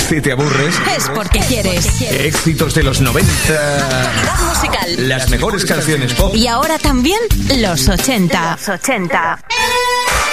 Si te aburres, es porque quieres. Éxitos de los 90. Actualidad musical. Las mejores canciones pop. Y ahora también los 80. Los 80.